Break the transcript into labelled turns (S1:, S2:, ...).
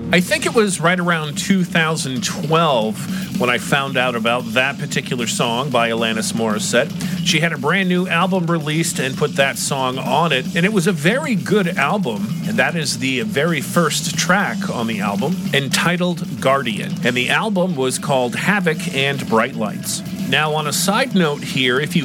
S1: I think it was right around 2012 when I found out about that particular song by Alanis Morissette. She had a brand new album released and put that song on it, and it was a very good album, and that is the very first track on the album, entitled Guardian. And the album was called Havoc and Bright Lights. Now, on a side note here, if you